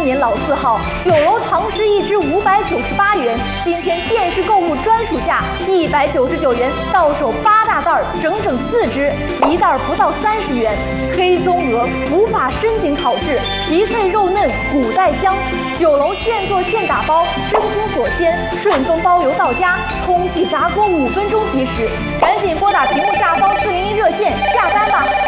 年老字号，酒楼堂食一只598元，今天电视购物专属价199元，到手8大袋，整整4只，一袋不到30元。黑棕鹅无法深井烤制，皮脆肉嫩，骨带香。酒楼现做现打包，真空锁鲜，顺丰包邮到家，空气炸锅5分钟即食。赶紧拨打屏幕下方401热线下单吧。